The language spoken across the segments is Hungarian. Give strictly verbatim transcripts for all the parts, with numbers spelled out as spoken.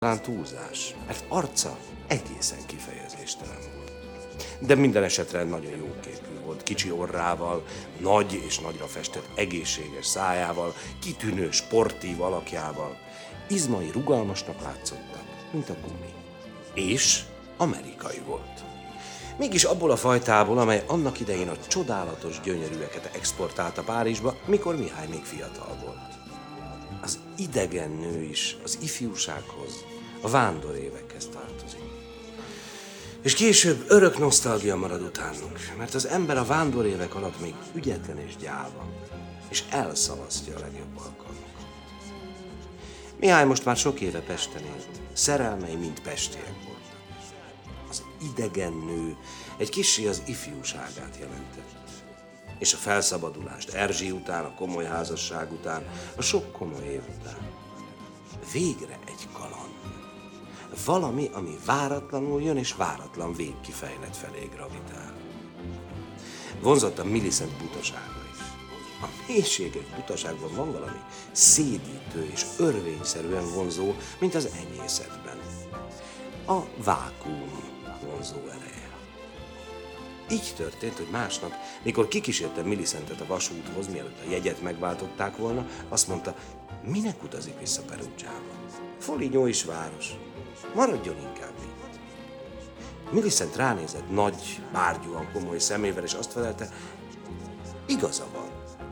Talán túlzás, mert arca egészen kifejezéstelen volt. De minden esetre nagyon jóképű volt, kicsi orrával, nagy és nagyra festett egészséges szájával, kitűnő sportív alakjával. Izmai rugalmasnak látszottak, mint a gumi. És amerikai volt. Mégis abból a fajtából, amely annak idején a csodálatos gyönyörűeket exportálta Párizsba, mikor Mihály még fiatal volt. Az idegen nő is az ifjúsághoz, a vándorévekhez tartozik. És később örök nosztalgia marad utánuk, mert az ember a vándorévek alatt még ügyetlen és gyáva, és elszalasztja a legjobb alkalmakat. Mihály most már sok éve Pesten élt, szerelmei mind pestiek voltak. Az idegen nő egy kissé az ifjúságát jelentett, és a felszabadulást Erzsi után, a komoly házasság után, a sok komoly év után. Végre egy kaland. Valami, ami váratlanul jön, és váratlan végkifejlet felé gravitál. Vonzott a Millicent butasága is. A mélységes butaságban van valami szédítő és örvényszerűen vonzó, mint az enyészetben. A vákuum vonzó ereje. Így történt, hogy másnap, mikor kikísérte Millicentet a vasúthoz, mielőtt a jegyet megváltották volna, azt mondta, minek utazik vissza Perugiába? Foligno is város. Maradjon inkább itt. Millicent ránézett nagy, bárgyúan komoly szemével, és azt felelte, igaza van.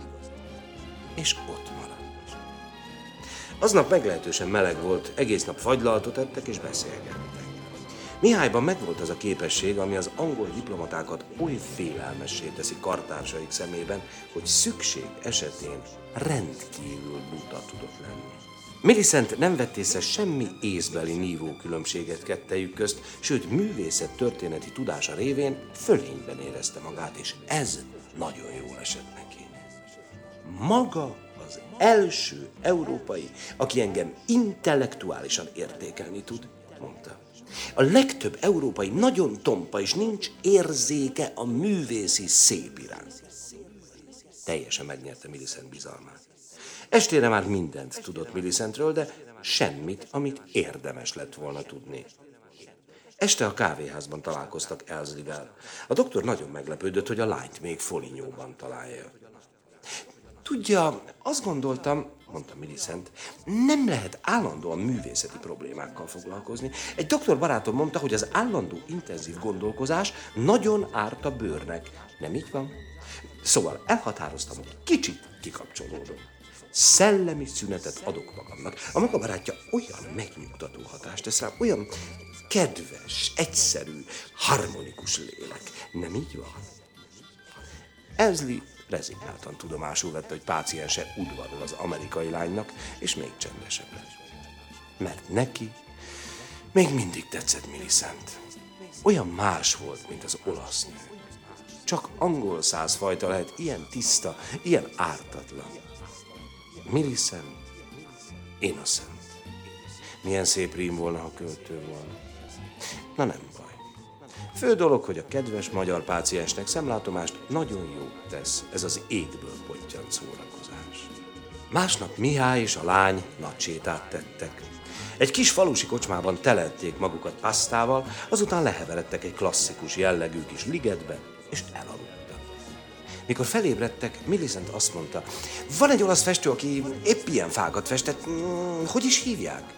És ott maradt. Aznap meglehetősen meleg volt, egész nap fagylaltot ettek és beszélgettek. Mihályban megvolt az a képesség, ami az angol diplomatákat oly félelmessé teszi kartársaik szemében, hogy szükség esetén rendkívül buta tudott lenni. Millicent nem vett észre semmi észbeli nívókülönbséget kettejük közt, sőt művészet történeti tudása révén fölényben érezte magát, és ez nagyon jól esett neki. Maga az első európai, aki engem intellektuálisan értékelni tud, mondta. A legtöbb európai nagyon tompa, és nincs érzéke a művészi szép iránt. Teljesen megnyerte Millicent bizalmát. Estére már mindent tudott Millicentről, de semmit, amit érdemes lett volna tudni. Este a kávéházban találkoztak Elsley-vel. A doktor nagyon meglepődött, hogy a lányt még Folignóban találja. Tudja, azt gondoltam, mondta Millicent, nem lehet állandóan művészeti problémákkal foglalkozni. Egy doktor barátom mondta, hogy az állandó intenzív gondolkozás nagyon árt a bőrnek. Nem így van? Szóval elhatároztam, hogy kicsit kikapcsolódom. Szellemi szünetet adok magamnak. A maga barátja olyan megnyugtató hatást tesz rám, olyan kedves, egyszerű, harmonikus lélek. Nem így van? Elsley rezignáltan tudomásul vette, hogy páciense udvarol az amerikai lánynak, és még csendesebb lett. Mert neki még mindig tetszett Millicent. Olyan más volt, mint az olasz nő. Csak angol százfajta lehet ilyen tiszta, ilyen ártatlan. Millicent, innocent. Milyen szép rím volna, ha költő volna. Na nem baj. Fő dolog, hogy a kedves magyar páciensnek szemlátomást nagyon jót tesz ez az égből pottyant szórakozás. Másnap Mihály és a lány nagy sétát tettek. Egy kis falusi kocsmában telették magukat pasztával, azután leheveredtek egy klasszikus jellegű kis ligetbe, és elaludtak. Mikor felébredtek, Millicent azt mondta, van egy olasz festő, aki épp ilyen fákat festett, hmm, hogy is hívják?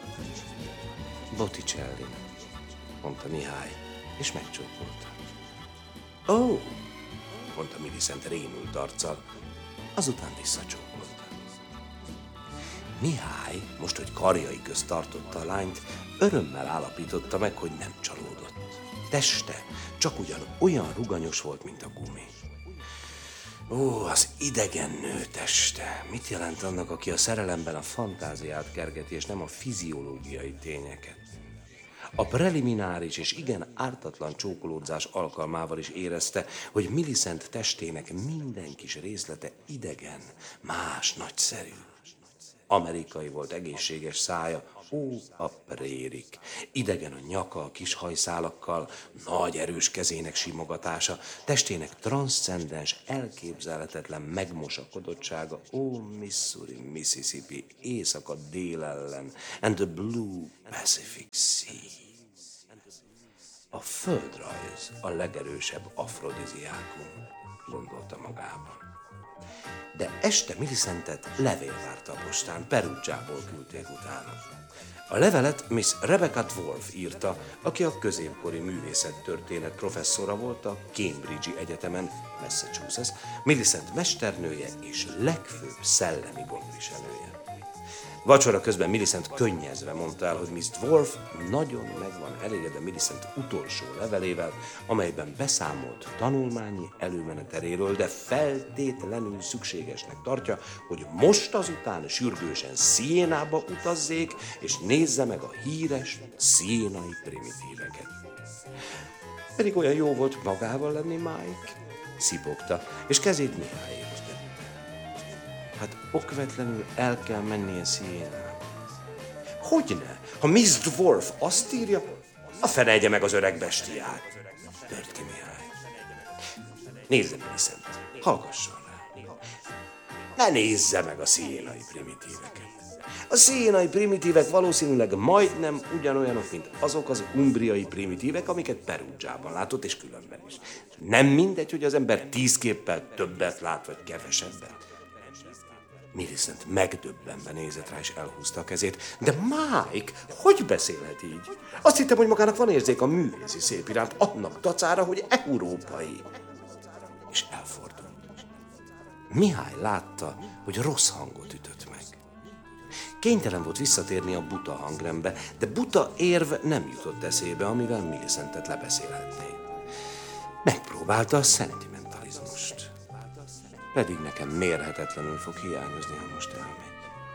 Botticelli, mondta Mihály, és megcsókolta. Ó, oh, mondta Millicent rémült arccal, azután visszacsókolta. Mihály, most, hogy karjai közt tartotta a lányt, örömmel állapította meg, hogy nem csalódott. Teste csak ugyan olyan ruganyos volt, mint a gumi. Ó, az idegen nő teste. Mit jelent annak, aki a szerelemben a fantáziát kergeti, és nem a fiziológiai tényeket? A prelimináris és igen ártatlan csókolódzás alkalmával is érezte, hogy Millicent testének minden kis részlete idegen, más, nagyszerű. Amerikai volt egészséges szája, ó, a prérik. Idegen a nyaka, a kis hajszálakkal, nagy erős kezének simogatása, testének transzcendens, elképzelhetetlen megmosakodottsága, ó, Missouri, Mississippi, éjszaka dél ellen, and the blue Pacific Sea. A földrajz a legerősebb afrodiziákum, gondolta magában. De este Millicentet levél várta a postán, Perugiából küldték utána. A levelet Miss Rebecca Dwarf írta, aki a középkori művészettörténet professzora volt a Cambridge-i egyetemen, Massachusetts, Millicent mesternője és legfőbb szellemi gondviselője. Vacsora közben Millicent könnyezve mondta el, hogy Miss Dwarf nagyon meg van elégedve Millicent utolsó levelével, amelyben beszámolt tanulmányi előmeneteléről, de feltétlenül szükségesnek tartja, hogy most azután sürgősen Siennába utazzék, és nézze meg a híres sienai primitíveket. Pedig olyan jó volt magával lenni, Mike, szipogta, és kezét Mihályéhoz tette. Hát okvetlenül el kell mennie Siennába. Hogyne? Ha Miss Dwarf azt írja, a fene egye meg az öreg bestiát, tört ki Mihály. Nézze, Millicent, hallgasson rá. Ne nézze meg a sienai primitíveket. A sienai primitívek valószínűleg majdnem ugyanolyanok, mint azok az umbriai primitívek, amiket Perugiában látott, és különben is. Nem mindegy, hogy az ember tíz képpel többet lát, vagy kevesebbet. Millicent megdöbbenve nézett rá, és elhúzta a kezét. De Mike, hogy beszélhet így? Azt hittem, hogy magának van érzék a művészi szép iránt, annak dacára, hogy európai. És elfordult. Mihály látta, hogy rossz hangot ütött meg. Kénytelen volt visszatérni a buta hangrendbe, de buta érv nem jutott eszébe, amivel Millicentet lebeszélhetné. Megpróbálta a szentimentalizmust. Pedig nekem mérhetetlenül fog hiányozni, ha most elmegy.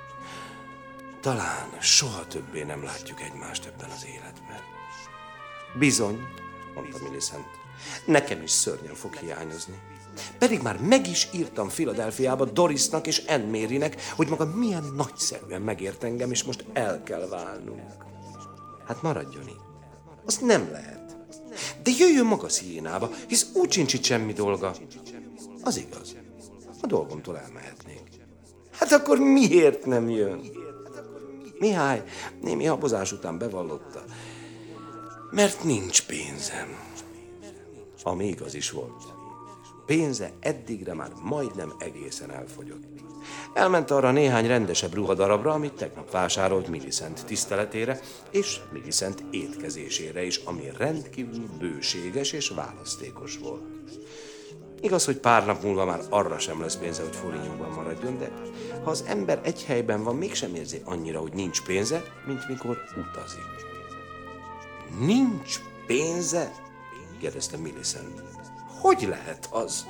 Talán soha többé nem látjuk egymást ebben az életben. Bizony, mondta Millicent, nekem is szörnyen fog hiányozni. Pedig már meg is írtam Philadelphiába Dorisnak és Anne Marynek, hogy maga milyen nagyszerűen megért engem, és most el kell válnunk. Hát maradjon itt. Azt nem lehet. De jöjjön maga Siennába, hisz úgy sincs itt semmi dolga. Az igaz. A dolgomtól elmehetnék. Hát akkor miért nem jön? Mihály némi habozás után bevallotta. Mert nincs pénzem. Ami igaz is volt. Pénze eddigre már majdnem egészen elfogyott. Elment arra néhány rendesebb ruhadarabra, amit tegnap vásárolt Millicent tiszteletére, és Millicent étkezésére is, ami rendkívül bőséges és választékos volt. Igaz, hogy pár nap múlva már arra sem lesz pénze, hogy Folignyóban maradjon, de ha az ember egy helyben van, mégsem érzi annyira, hogy nincs pénze, mint mikor utazik. Nincs pénze? Kérdezte Millicent. Hogy lehet az?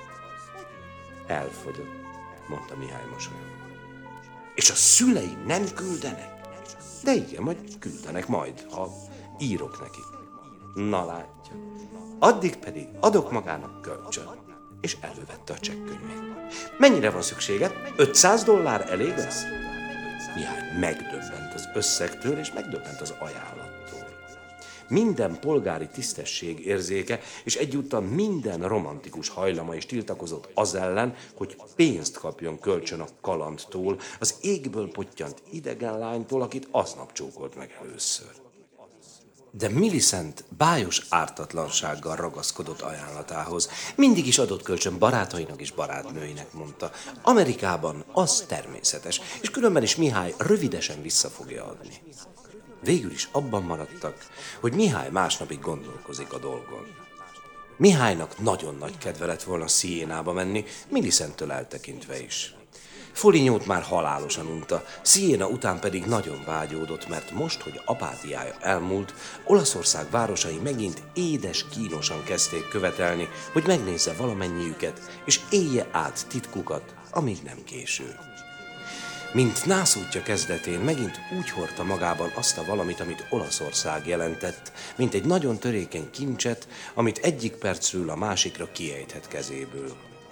Elfogyott, mondta Mihály mosolyogva. És a szülei nem küldenek? De igen, majd küldenek majd, ha írok nekik. Na látja. Addig pedig adok magának kölcsön. És elővette a csekkönyvét. Mennyire van szüksége? ötszáz dollár elég lesz? Mihály megdöbbent az összegtől, és megdöbbent az ajánlattól. Minden polgári tisztesség érzéke, és egyúttal minden romantikus hajlama is tiltakozott az ellen, hogy pénzt kapjon kölcsön a kalandtól, az égből pottyant idegen lánytól, akit aznap csókolt meg először. De Millicent bájos ártatlansággal ragaszkodott ajánlatához. Mindig is adott kölcsön barátainak és barátnőinek, mondta. Amerikában az természetes, és különben is Mihály rövidesen vissza fogja adni. Végül is abban maradtak, hogy Mihály másnapig gondolkozik a dolgon. Mihálynak nagyon nagy kedve lett volna Siennába menni, Millicenttől eltekintve is. Folignyót már halálosan unta, Sienna után pedig nagyon vágyódott, mert most, hogy apátiája elmúlt, Olaszország városai megint édes kínosan kezdték követelni, hogy megnézze valamennyiüket, és élje át titkukat, amíg nem késő. Mint nászútja kezdetén megint úgy hordta magában azt a valamit, amit Olaszország jelentett, mint egy nagyon törékeny kincset, amit egyik percről a másikra kiejthet kezéből.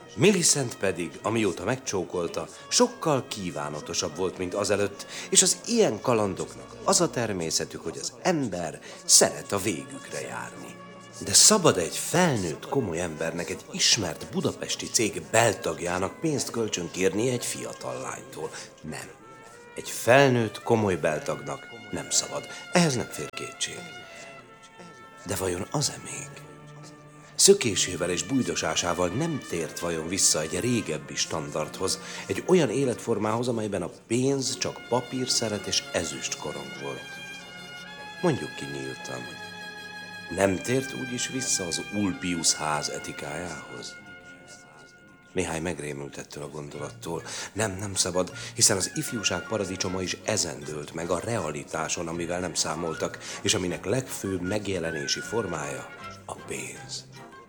Millicent pedig, amióta megcsókolta, sokkal kívánatosabb volt, mint azelőtt, és az ilyen kalandoknak az a természetük, hogy az ember szeret a végükre járni. De szabad egy felnőtt, komoly embernek, egy ismert budapesti cég beltagjának pénzt kölcsönkérni egy fiatal lánytól? Nem. Egy felnőtt, komoly beltagnak nem szabad. Ehhez nem fér kétség. De vajon az-e még? Szökésével és bújdosásával nem tért vajon vissza egy régebbi standardhoz, egy olyan életformához, amelyben a pénz csak papírszeret és ezüst korong volt? Mondjuk ki nyíltan. Nem tért úgyis vissza az Ulpius ház etikájához? Mihály megrémült ettől a gondolattól. Nem, nem szabad, hiszen az ifjúság paradicsoma is ezen dőlt meg, a realitáson, amivel nem számoltak, és aminek legfőbb megjelenési formája a pénz.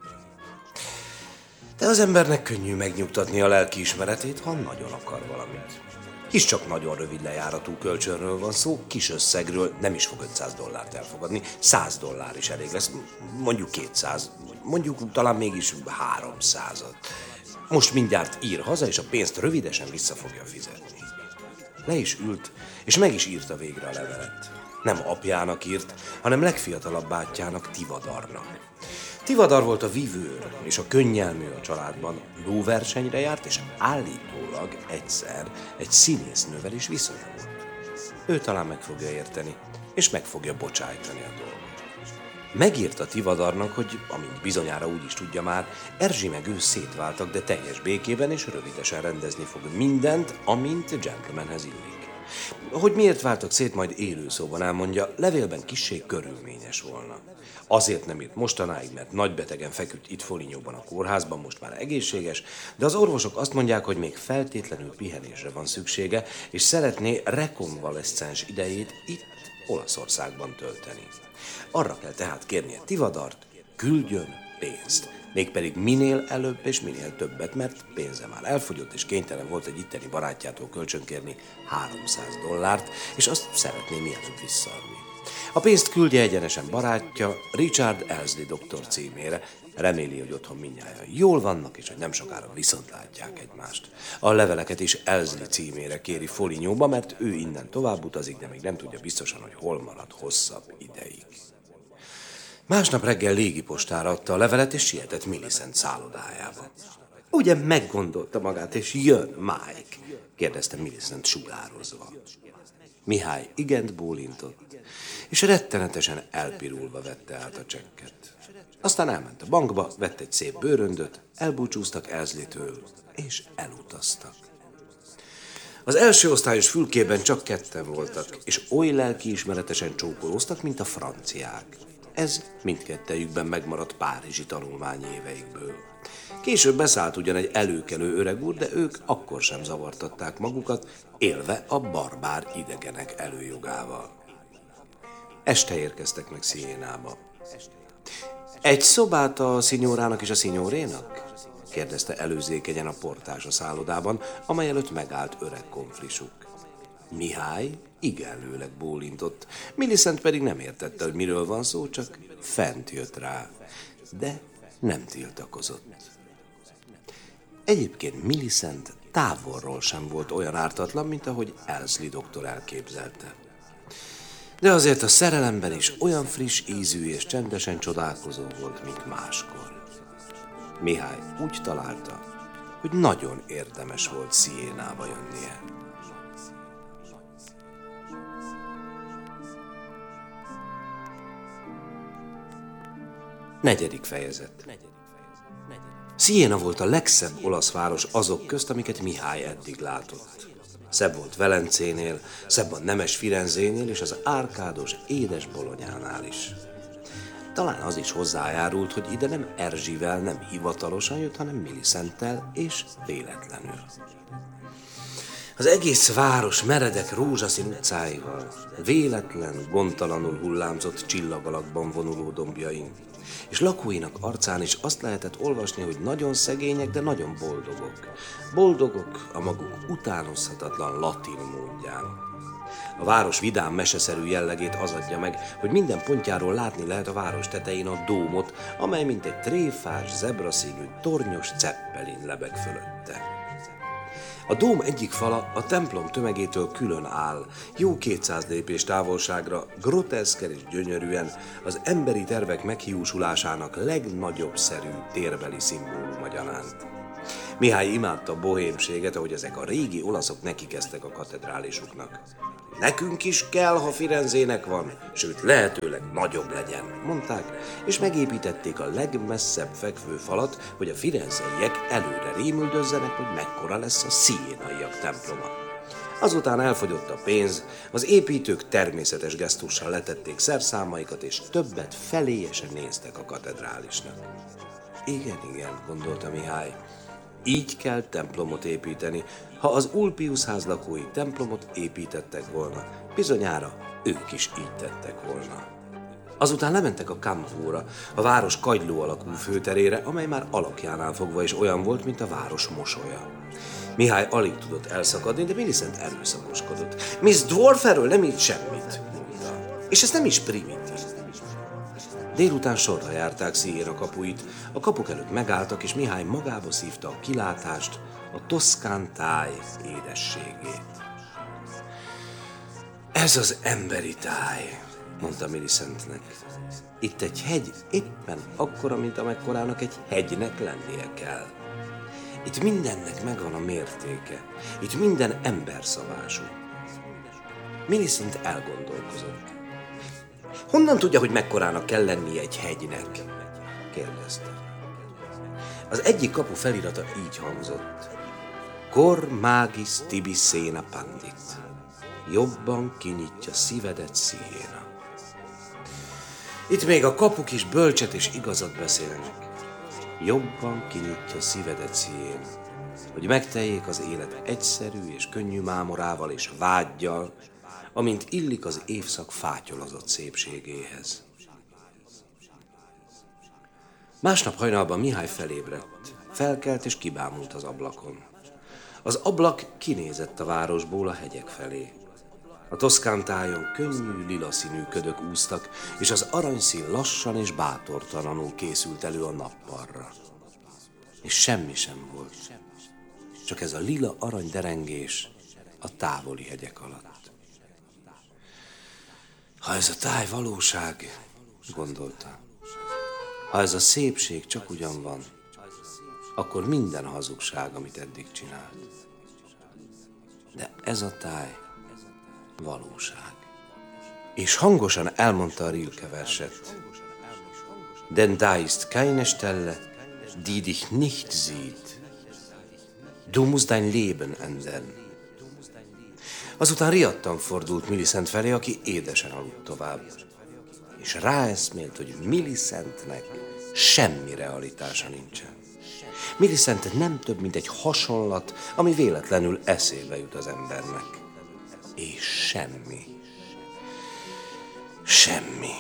De az embernek könnyű megnyugtatni a lelkiismeretét, ha nagyon akar valamit. Hisz csak nagyon rövid lejáratú kölcsönről van szó, kis összegről, nem is fog ötszáz dollárt elfogadni, száz dollár is elég lesz, mondjuk kétszáz, mondjuk talán mégis háromszázat. Most mindjárt ír haza, és a pénzt rövidesen vissza fogja fizetni. Le is ült, és meg is írta végre a levelet. Nem apjának írt, hanem legfiatalabb bátyjának, Tivadarnak. Tivadar volt a vivőr és a könnyelmű a családban, lóversenyre járt, és állítólag egyszer egy színésznővel is viszonya volt. Ő talán meg fogja érteni, és meg fogja bocsájtani a dolgot. Megírta Tivadarnak, hogy, amint bizonyára úgy is tudja már, Erzsi meg ő szétváltak, de teljes békében és rövidesen rendezni fog mindent, amint gentlemanhez illik. Hogy miért váltak szét, majd élőszóban elmondja, levélben kissé körülményes volna. Azért nem írt mostanáig, mert nagybetegen feküdt itt Folignyóban a kórházban, most már egészséges, de az orvosok azt mondják, hogy még feltétlenül pihenésre van szüksége, és szeretné rekonvaleszcens idejét itt, Olaszországban tölteni. Arra kell tehát kérnie Tivadart, küldjön pénzt. Mégpedig minél előbb és minél többet, mert pénze már elfogyott, és kénytelen volt egy itteni barátjától kölcsönkérni háromszáz dollárt, és azt szeretné mielőbb visszaadni. A pénzt küldje egyenesen barátja, Richard Elsley doktor címére. Reméli, hogy otthon mindnyájan jól vannak, és hogy nem sokára viszont látják egymást. A leveleket is Elsley címére kéri Folignyóba, mert ő innen tovább utazik, de még nem tudja biztosan, hogy hol marad hosszabb ideig. Másnap reggel légipostára adta a levelet, és sietett Millicent szállodájába. Ugye meggondolta magát, és jön Mike? Kérdezte Millicent sugározva. Mihály igent bólintott, és rettenetesen elpirulva vette át a csekket. Aztán elment a bankba, vett egy szép bőröndöt, elbúcsúztak Elsley-től, és elutaztak. Az első osztályos fülkében csak ketten voltak, és oly lelkiismeretesen csókolóztak, mint a franciák. Ez mindkettejükben megmaradt párizsi tanulmányi éveikből. Később beszállt ugyan egy előkelő öreg úr, de ők akkor sem zavartatták magukat, élve a barbár idegenek előjogával. Este érkeztek meg Siénába. Egy szobát a szinyórának és a szinyórénak? Kérdezte előzékenyen a portás a szállodában, amely előtt megállt öreg konflisuk. Mihály igenlőleg bólintott, Millicent pedig nem értette, hogy miről van szó, csak fent jött rá, de nem tiltakozott. Egyébként Millicent távolról sem volt olyan ártatlan, mint ahogy Elsley doktor elképzelte. De azért a szerelemben is olyan friss ízű és csendesen csodálkozó volt, mint máskor. Mihály úgy találta, hogy nagyon érdemes volt Siénába jönnie. Negyedik fejezet. Siena volt a legszebb olasz város azok közt, amiket Mihály eddig látott. Szebb volt Velencénél, szebb a nemes Firenzénél és az árkádos, édes Bolonyánál is. Talán az is hozzájárult, hogy ide nem Erzsivel, nem hivatalosan jött, hanem Millicenttel és véletlenül. Az egész város meredek rózsaszín utcáival, véletlen, gondtalanul hullámzott csillagalakban vonuló dombjain, és lakóinak arcán is azt lehetett olvasni, hogy nagyon szegények, de nagyon boldogok. Boldogok a maguk utánozhatatlan latin módján. A város vidám meseszerű jellegét az adja meg, hogy minden pontjáról látni lehet a város tetején a dómot, amely mint egy tréfás, zebraszínű, tornyos ceppelin lebeg fölötte. A dóm egyik fala a templom tömegétől külön áll, jó kétszáz lépés távolságra, groteszken és gyönyörűen az emberi tervek meghiúsulásának legnagyobb szerű térbeli szimbóluma gyanánt. Mihály imádta a bohémséget, ahogy ezek a régi olaszok nekikezdtek a katedrálisuknak. Nekünk is kell, ha Firenzének van, sőt lehetőleg nagyobb legyen, mondták, és megépítették a legmesszebb fekvő falat, hogy a firenzeiek előre rémüldözzenek, hogy mekkora lesz a sziénaiak temploma. Azután elfogyott a pénz, az építők természetes gesztussal letették szerszámaikat, és többet feléjesen néztek a katedrálisnak. Igen, igen, gondolta Mihály. Így kell templomot építeni. Ha az Ulpius ház lakói templomot építettek volna, bizonyára ők is így tettek volna. Azután lementek a Campóra, a város kagyló alakú főterére, amely már alakjánál fogva is olyan volt, mint a város mosolya. Mihály alig tudott elszakadni, de Millicent erőszakoskodott. Miss Dwarf erről nem írt semmit, mondta. És ez nem is primitív. Délután sorra járták Siena kapuit, a kapuk előtt megálltak, és Mihály magába szívta a kilátást, a toszkán táj édességét. Ez az emberi táj, mondta Millicentnek. Itt egy hegy éppen akkora, mint amekkorának egy hegynek lennie kell. Itt mindennek megvan a mértéke, itt minden emberszabású. Millicent elgondolkozott. Honnan tudja, hogy mekkorának kell lennie egy hegynek? Kérdezte. Az egyik kapu felirata így hangzott. Cor magis tibi Siena pandit. Jobban kinyitja szívedet Siena. Itt még a kapuk is bölcset és igazat beszélnek. Jobban kinyitja szívedet Siena, hogy megteljék az élet egyszerű és könnyű mámorával és vággyal, amint illik az évszak fátyolozott szépségéhez. Másnap hajnalban Mihály felébredt, felkelt és kibámult az ablakon. Az ablak kinézett a városból a hegyek felé. A toszkán tájon könnyű lila színű ködök úsztak, és az aranyszín lassan és bátortalanul készült elő a nappalra. És semmi sem volt, csak ez a lila arany derengés a távoli hegyek alatt. Ha ez a táj valóság, gondolta, ha ez a szépség csak ugyan van, akkor minden hazugság, amit eddig csinált. De ez a táj valóság. És hangosan elmondta a Rilke verset. Denn da ist keine Stelle, die dich nicht sieht. Du musst dein Leben ändern. Azután riadtan fordult Millicent felé, aki édesen aludt tovább. És ráeszmélt, hogy Millicentnek semmi realitása nincsen. Millicent nem több, mint egy hasonlat, ami véletlenül eszébe jut az embernek. És semmi. Semmi.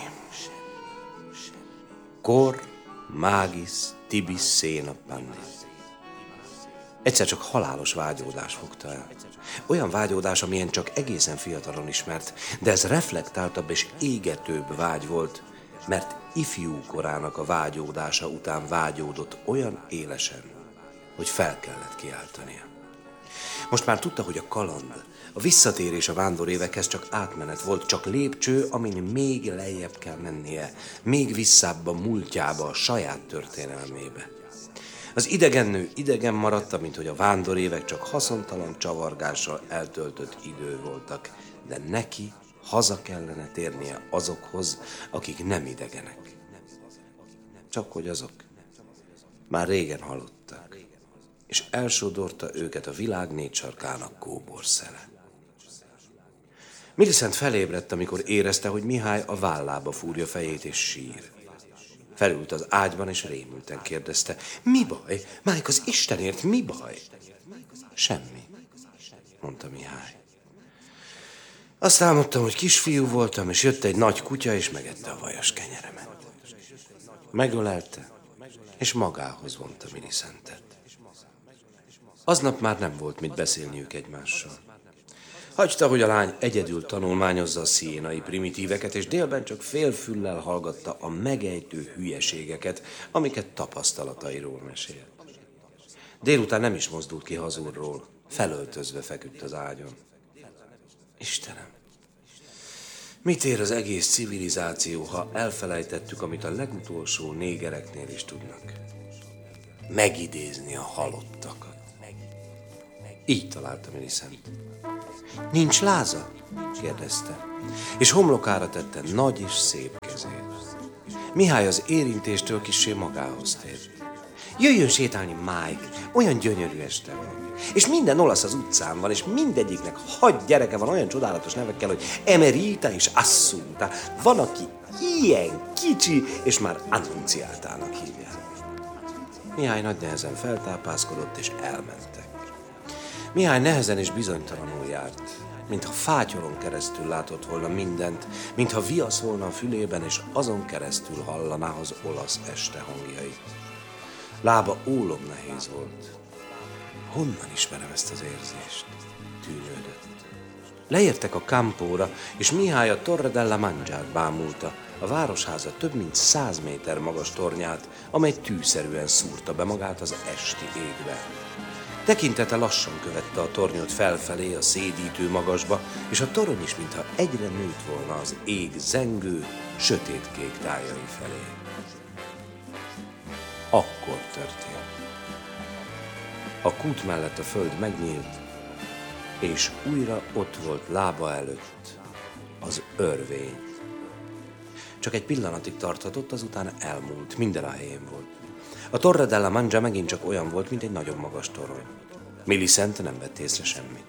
Cor magis tibi Siena pandit. Egyszer csak halálos vágyódás fogta el. Olyan vágyódás, amilyen csak egészen fiatalon ismert, de ez reflektáltabb és égetőbb vágy volt, mert ifjú korának a vágyódása után vágyódott olyan élesen, hogy fel kellett kiáltania. Most már tudta, hogy a kaland, a visszatérés a vándorévekhez csak átmenet volt, csak lépcső, amin még lejjebb kell mennie, még visszább a múltjába, a saját történelmébe. Az idegen nő idegen maradta, mint hogy a vándorévek csak haszontalan csavargással eltöltött idő voltak, de neki haza kellene térnie azokhoz, akik nem idegenek. Csak hogy azok már régen halottak, és elsodorta őket a világ négy sarkának kóborszele. Millicent felébredt, amikor érezte, hogy Mihály a vállába fúrja fejét és sír. Felült az ágyban, és rémülten kérdezte, mi baj? Mike, az Istenért, mi baj? Semmi, mondta Mihály. Azt álmodtam, hogy kisfiú voltam, és jött egy nagy kutya, és megette a vajas kenyeremet. Megölelte, és magához vonta Millicentet. Aznap már nem volt mit beszélniük egymással. Hagyta, hogy a lány egyedül tanulmányozza a sziénai primitíveket, és délben csak félfüllel hallgatta a megejtő hülyeségeket, amiket tapasztalatairól mesélt. Délután nem is mozdult ki hazulról, felöltözve feküdt az ágyon. Istenem, mit ér az egész civilizáció, ha elfelejtettük, amit a legutolsó négereknél is tudnak? Megidézni a halottakat. Így találta Millicent. Nincs láza? Kérdezte, és homlokára tette nagy és szép kezét. Mihály az érintéstől kissé magához tért. Jöjjön sétálni, Mike, olyan gyönyörű este van. És minden olasz az utcán van, és mindegyiknek hat gyereke van olyan csodálatos nevekkel, hogy Emerita és Assunta. Van, aki ilyen kicsi, és már Annunciátának hívják. Mihály nagy nehezen feltápászkodott, és elmentek. Mihály nehezen és bizonytalanul járt, mintha fátyoron keresztül látott volna mindent, mintha viasz volna a fülében, és azon keresztül hallaná az olasz este hangjait. Lába ólom nehéz volt. Honnan ismerem ezt az érzést? Tűnődött. Leértek a Campóra, és Mihály a Torre della Mangiát bámulta, a városháza több mint száz méter magas tornyát, amely tűszerűen szúrta be magát az esti égbe. Tekintete lassan követte a tornyot felfelé a szédítő magasba, és a torony is, mintha egyre nőtt volna az ég zengő, sötétkék tájai felé. Akkor történt. A kút mellett a föld megnyílt, és újra ott volt lába előtt az örvény. Csak egy pillanatig tarthatott, azután elmúlt, minden a helyén volt. A Torre della Mangia megint csak olyan volt, mint egy nagyon magas torony. Millicent nem vett észre semmit.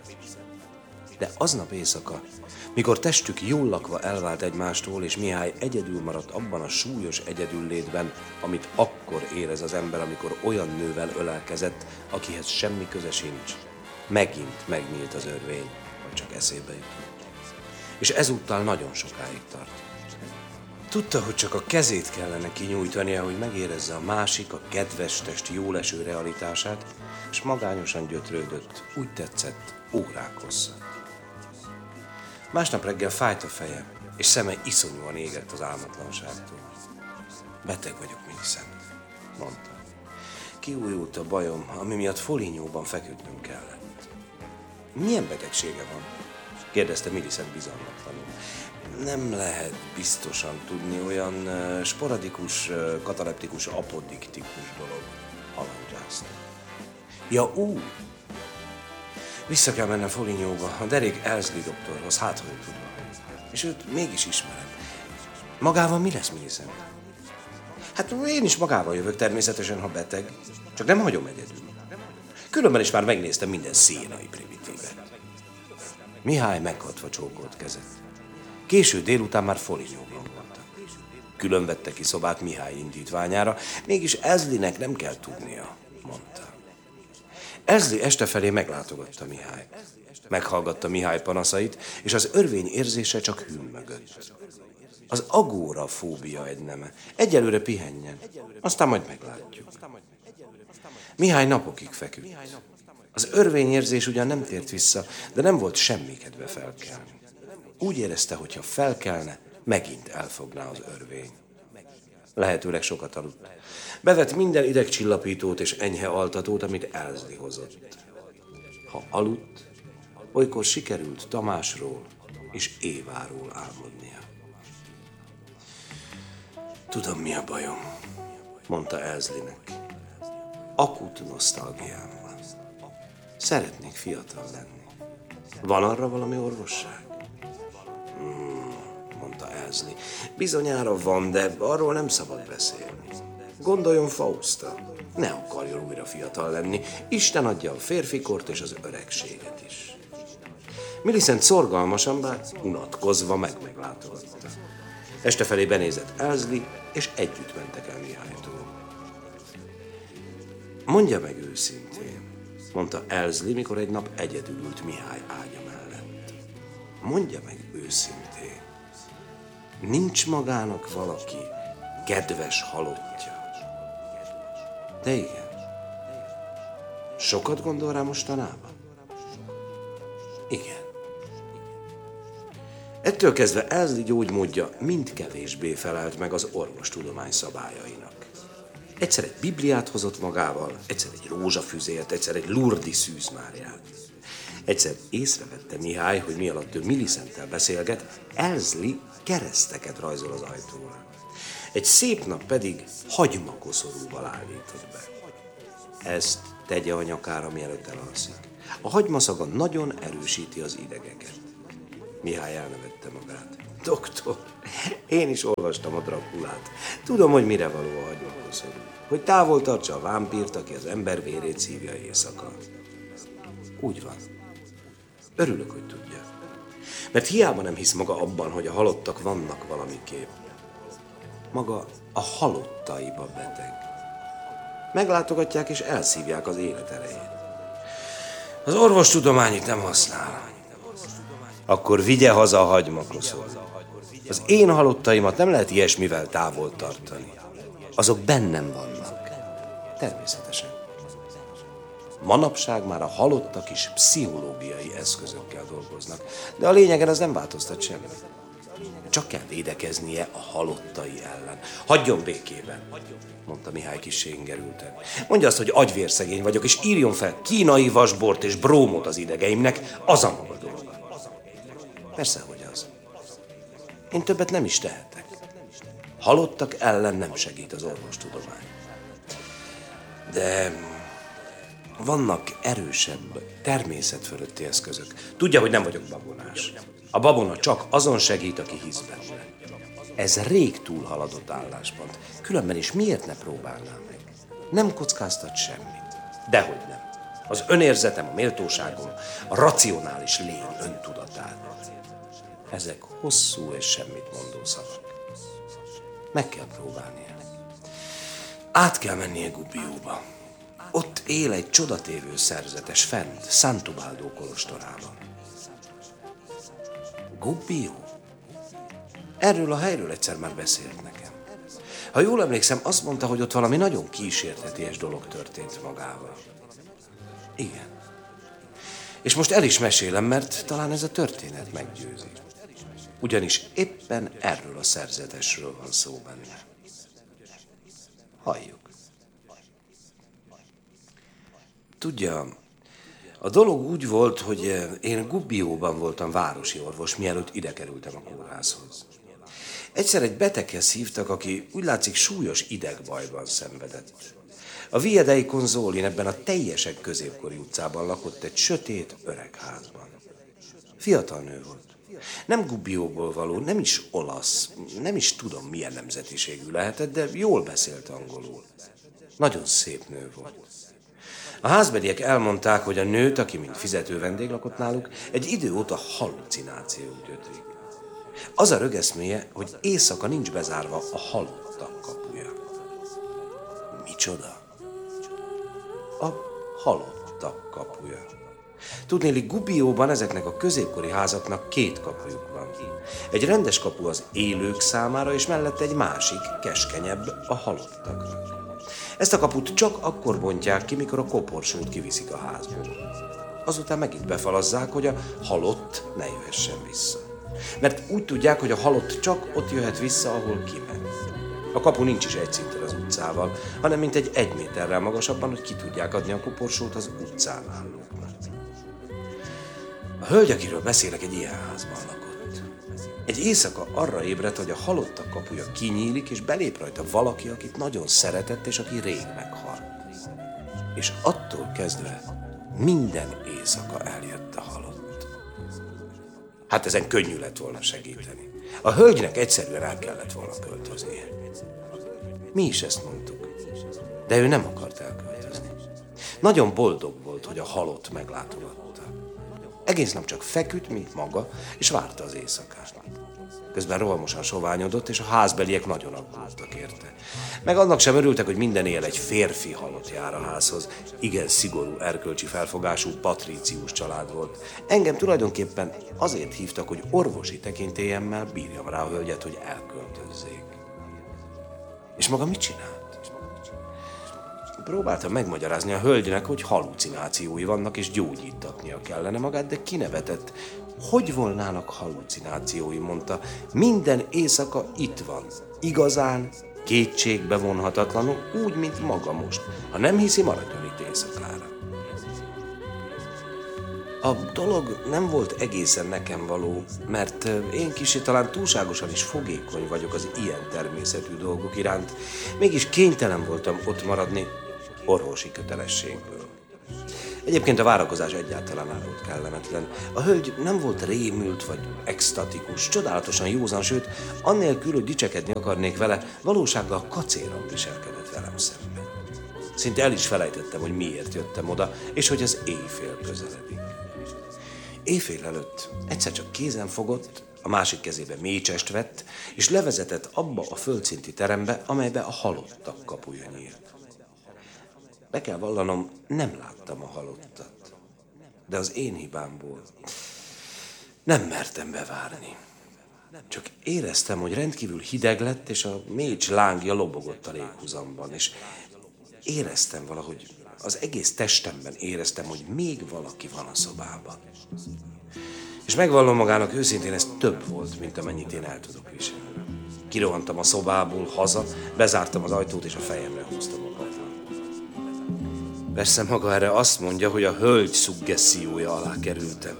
De aznap éjszaka, mikor testük jól lakva elvált egymástól, és Mihály egyedül maradt abban a súlyos egyedüllétben, amit akkor érez az ember, amikor olyan nővel ölelkezett, akihez semmi köze sincs, megint megnyílt az örvény, vagy csak eszébe jutott. És ezúttal nagyon sokáig tart. Tudta, hogy csak a kezét kellene kinyújtania, hogy megérezze a másik, a kedves test jóleső realitását, és magányosan gyötrődött, úgy tetszett, órák hosszat. Másnap reggel fájt a feje, és szeme iszonyúan égett az álmatlanságtól. Beteg vagyok, Millicent, mondta. Kiújult a bajom, ami miatt Folignyóban feküdnünk kellett. Milyen betegsége van? Kérdezte Millicent bizalmatlanul. Nem lehet biztosan tudni, olyan uh, sporadikus, uh, kataleptikus, apodiktikus dolog, halandzsázta. Ja, ú! Vissza kell mennem Folignyóba, a derék Elsley doktorhoz, hát hogy tudom. És őt mégis ismerem. Magával mi lesz, Millicent? Hát én is magával jövök természetesen, ha beteg. Csak nem hagyom egyedül. Különben is már megnéztem minden sziénai primitívet. Mihály meghatva csókolt kezet. Késő délután már Folignyóban voltak. Külön vette ki szobát Mihály indítványára, mégis Elsleynek nem kell tudnia, mondta. Elsley este felé meglátogatta Mihályt. Meghallgatta Mihály panaszait, és az örvény érzése csak hümmögött. Az agórafóbia egy neme. Egyelőre pihenjen, aztán majd meglátjuk. Mihály napokig feküdt. Az örvényérzés ugyan nem tért vissza, de nem volt semmi kedve felkelni. Úgy érezte, hogy ha felkelne, megint elfogná az örvény. Lehetőleg sokat aludt. Bevett minden idegcsillapítót és enyhe altatót, amit Elsley hozott. Ha aludt, olykor sikerült Tamásról és Éváról álmodnia. Tudom, mi a bajom, mondta Elsleynek. Akut nosztalgiám van. Szeretnék fiatal lenni. Van arra valami orvosság? Hmm, mondta Elsley. Bizonyára van, de arról nem szabad beszélni. Gondoljon Fausta. Ne akarjon újra fiatal lenni. Isten adja a férfikort és az öregséget is. Millicent szorgalmasan, bár unatkozva meg-meglátogatta. Este felé benézett Elsley, és együtt mentek el Mihálytól. Mondja meg őszintén, mondta Elsley, mikor egy nap egyedül ült Mihály ágya mellett. Mondja meg őszintén, nincs magának valaki kedves halottja? De igen. Sokat gondol rá mostanában? Igen. Ettől kezdve Elsie gyógymódja mind kevésbé felelt meg az orvostudomány szabályainak. Egyszer egy Bibliát hozott magával, egyszer egy rózsafüzért, egyszer egy Lurdi szűzmáriát. Egyszer észrevette Mihály, hogy mi alatt ő Millicenttel beszélget, Elsie kereszteket rajzol az ajtóra. Egy szép nap pedig hagymakoszorúval állított be. Ezt tegye a nyakára, mielőtt elalszik. A hagymaszaga nagyon erősíti az idegeket. Mihály elnevette magát. Doktor, én is olvastam a Drakulát. Tudom, hogy mire való a hagymakoszorú. Hogy távol tartsa a vámpírt, aki az ember vérét szívja éjszaka. Úgy van. Örülök, hogy tudja. Mert hiába nem hisz maga abban, hogy a halottak vannak valamiképp. Maga a halottaiba beteg. Meglátogatják és elszívják az élet erejét. Az orvostudomány itt nem használ. Akkor vigye haza a hagymakoszorút. Az én halottaimat nem lehet ilyesmivel távol tartani. Azok bennem vannak. Természetesen. Manapság már a halottak is pszichológiai eszközökkel dolgoznak, de a lényegen az nem változtat semmit. Csak kell védekeznie a halottai ellen. Hagyjon békében, mondta Mihály kissé ingerülten. Mondja azt, hogy agyvérszegény vagyok, és írjon fel kínai vasbort és brómot az idegeimnek, az a maga dolga. Persze, hogy az. Én többet nem is tehetek. Halottak ellen nem segít az orvostudomány. De vannak erősebb, természet fölötti eszközök. Tudja, hogy nem vagyok babonás. A babona csak azon segít, aki hisz benne. Ez rég túlhaladott álláspont. Különben is miért ne próbálnám meg? Nem kockáztat semmit. Dehogy nem. Az önérzetem, a méltóságom, a racionális lény öntudatát. Ezek hosszú és semmit mondó szavak. Meg kell próbálnia. Át kell mennie Gubbióba. Ott él egy csodatévő szerzetes fent, Sant'Ubaldo kolostorában. Gubbió? Erről a helyről egyszer már beszélt nekem. Ha jól emlékszem, azt mondta, hogy ott valami nagyon kísérteties dolog történt magával. Igen. És most el is mesélem, mert talán ez a történet meggyőzi. Ugyanis éppen erről a szerzetesről van szó benne. Halljuk. Tudja, a dolog úgy volt, hogy én Gubbióban voltam városi orvos, mielőtt ide kerültem a kórházhoz. Egyszer egy beteghez hívtak, aki úgy látszik súlyos idegbajban szenvedett. A Via dei Consolin ebben a teljesek középkori utcában lakott egy sötét, öreg házban. Fiatal nő volt. Nem Gubbióból való, nem is olasz, nem is tudom milyen nemzetiségű lehetett, de jól beszélt angolul. Nagyon szép nő volt. A házbeliek elmondták, hogy a nőt, aki mint fizető vendég lakott náluk, egy idő óta halucinációk gyötrik. Az a rögeszméje, hogy éjszaka nincs bezárva a halottak kapuja. Micsoda? A halottak kapuja. Tudnélik, Gubbióban ezeknek a középkori házaknak két kapujuk van. Egy rendes kapu az élők számára, és mellette egy másik, keskenyebb, a halottaknak. Ezt a kaput csak akkor bontják ki, mikor a koporsót kiviszik a házból. Azután megint befalazzák, hogy a halott ne jöhessen vissza. Mert úgy tudják, hogy a halott csak ott jöhet vissza, ahol kiment. A kapu nincs is egy szinten az utcával, hanem mint egy egy méterrel magasabban, hogy ki tudják adni a koporsót az utcán állóknak. A hölgy, akiről beszélek, egy ilyen házban lakott. Egy éjszaka arra ébredt, hogy a halottak kapuja kinyílik, és belép rajta valaki, akit nagyon szeretett, és aki rég meghalt. És attól kezdve minden éjszaka eljött a halott. Hát ezen könnyű lett volna segíteni. A hölgynek egyszerűen el kellett volna költöznie. Mi is ezt mondtuk, de ő nem akart elköltözni. Nagyon boldog volt, hogy a halott meglátogatta. Egész nap csak feküdt, mint maga, és várta az éjszakát. Közben rohamosan soványodott, és a házbeliek nagyon aggódtak érte. Meg annak sem örültek, hogy minden éjjel egy férfi halott jár a házhoz. Igen szigorú, erkölcsi felfogású patrícius család volt. Engem tulajdonképpen azért hívtak, hogy orvosi tekintélyemmel bírjam rá a hölgyet, hogy elköltözzék. És maga mit csinált? Próbáltam megmagyarázni a hölgynek, hogy halucinációi vannak, és gyógyítatnia kellene magát, de kinevetett, Hogy volnának hallucinációi, mondta. Minden éjszaka itt van. Igazán, kétségbe vonhatatlanul, úgy, mint maga most. Ha nem hiszi, maradjon itt éjszakára. A dolog nem volt egészen nekem való, mert én kicsit talán túlságosan is fogékony vagyok az ilyen természetű dolgok iránt, mégis kénytelen voltam ott maradni orvosi kötelességből. Egyébként a várakozás egyáltalán nem volt kellemetlen. A hölgy nem volt rémült vagy extatikus, csodálatosan józan, sőt, annélkül, hogy dicsekedni akarnék vele, valósággal kacéran viselkedett velem szemben. Szinte el is felejtettem, hogy miért jöttem oda, és hogy az éjfél közeledik. Éjfél előtt egyszer csak kézen fogott, a másik kezébe mécsest vett, és levezetett abba a földszinti terembe, amelybe a halottak kapuja nyílt. Be kell vallanom, nem láttam a halottat, de az én hibámból nem mertem bevárni. Csak éreztem, hogy rendkívül hideg lett, és a mécs lángja lobogott a léghuzamban, és éreztem valahogy, az egész testemben éreztem, hogy még valaki van a szobában. És megvallom magának őszintén, ez több volt, mint amennyit én el tudok viselni. Kirohantam a szobából haza, bezártam az ajtót, és a fejemre húztam a padlót. Persze maga erre azt mondja, hogy a hölgy szuggessziója alá kerültem.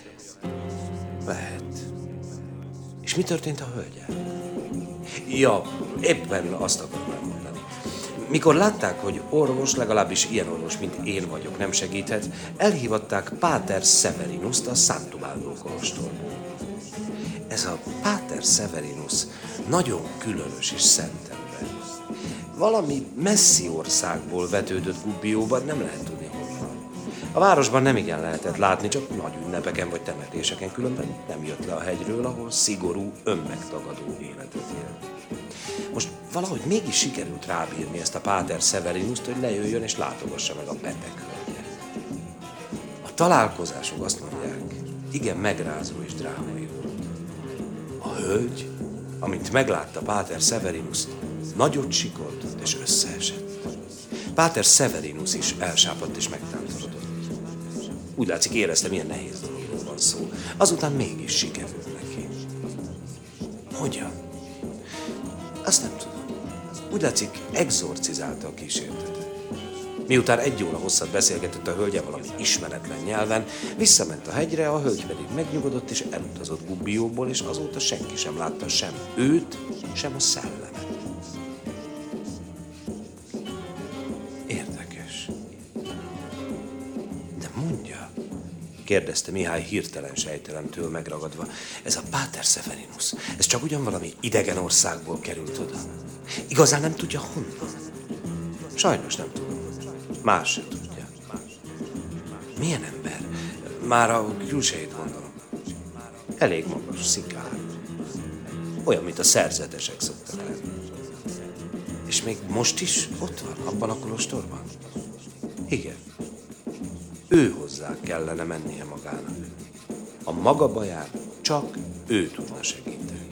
Lehet. És mi történt a hölgyel? Ja, éppen azt akarom elmondani. Mikor látták, hogy orvos, legalábbis ilyen orvos, mint én vagyok, nem segíthet, elhívatták Páter Severinust a Sant'Ubaldo kolostorból. Ez a Páter Severinus nagyon különös és szent ember. Valami messzi országból vetődött Gubbióban, nem lehet tudni honnan. A városban nem igen lehetett látni, csak nagy ünnepeken vagy temetéseken, különben nem jött le a hegyről, ahol szigorú, önmegtagadó életet élt. Most valahogy mégis sikerült rábírni ezt a Páter Severinust, hogy lejöjjön és látogassa meg a beteg hölgyet. A találkozások, azt mondják, igen megrázó és drámai volt. A hölgy, amint meglátta Páter Severinust, nagyot sikoltott és összeesett. Páter Severinus is elsápadt és megtántorodott. Úgy látszik, érezte, milyen nehéz dologról van szó. Azután mégis sikerült neki. Hogyan? Azt nem tudom. Úgy látszik, exorcizálta a kísértetet. Miután egy óra hosszat beszélgetett a hölgye valami ismeretlen nyelven, visszament a hegyre, a hölgy pedig megnyugodott és elutazott Gubbióból, és azóta senki sem látta sem őt, sem a szellemet. Érdekes. De mondja, kérdezte Mihály hirtelen sejtelemtől megragadva, ez a Páter Severinus, ez csak ugyan valami idegen országból került oda? Igazán nem tudja honnan? Sajnos nem tudom. Más sem tudja. Milyen ember? Már a külsejét gondolom. Elég magas, szikár. Olyan, mint a szerzetesek szoktak lenni. És még most is ott van, abban a kolostorban? Igen. Ő hozzá kellene mennie magának. A maga baján csak ő tudna segíteni.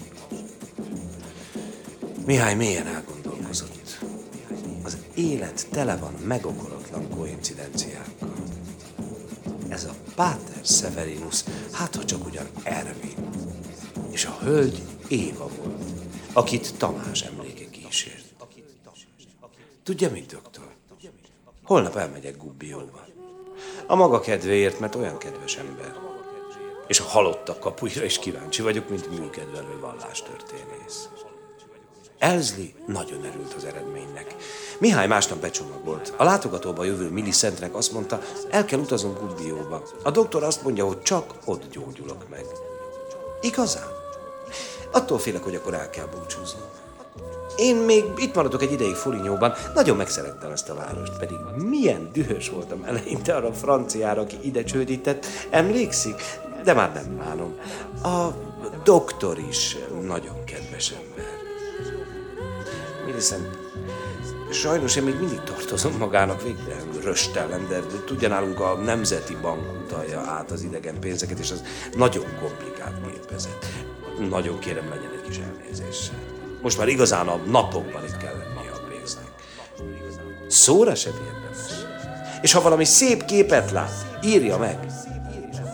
Mihály mélyen elgondolkozott. Az élet tele van megokolatlan koincidenciákkal. Ez a Páter Severinus, hát ha csak ugyan Ervin. És a hölgy Éva volt, akit Tamás emléke kísért. Tudja mit, doktor? Holnap elmegyek Gubbióba. A maga kedvéért, mert olyan kedves ember. És a halottak kapuira is kíváncsi vagyok, mint műkedvelő vallástörténész. Elzli nagyon örült az eredménynek. Mihály másnap becsomagolt. A látogatóba jövő Millicentnek azt mondta, el kell utaznunk Gubbióba. A doktor azt mondja, hogy csak ott gyógyulok meg. Igazán? Attól félek, hogy akkor el kell búcsúznunk. Én még itt maradok egy ideig Folignyóban, nagyon megszerettem ezt a várost, pedig milyen dühös voltam eleinte arra a franciára, aki ide csődített, emlékszik? De már nem bánom. A doktor is nagyon kedves ember. Millicent, sajnos én még mindig tartozom magának, végre röstellem, de tudja, nálunk a Nemzeti Bank utalja át az idegen pénzeket, és az nagyon komplikált gépezet. Nagyon kérem, legyen egy kis elnézéssel. Most már igazán a napokban itt kell lennie a pénznek. Szóra sem érdemes. És ha valami szép képet lát, írja meg.